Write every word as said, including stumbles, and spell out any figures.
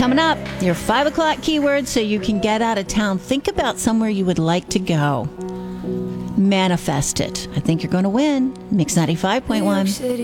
Coming up, your five o'clock keywords so you can get out of town. Think about somewhere you would like to go. Manifest it. I think you're going to win. Mix ninety-five point one.